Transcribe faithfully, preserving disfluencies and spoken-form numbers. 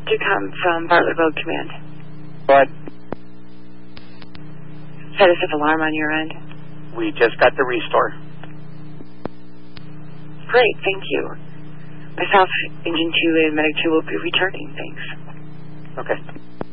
to come from Bartlett Road Command. But Status of alarm on your end. we just got the restore. Great, thank you. Myself, Engine two and Medic two will be returning. Thanks. Okay.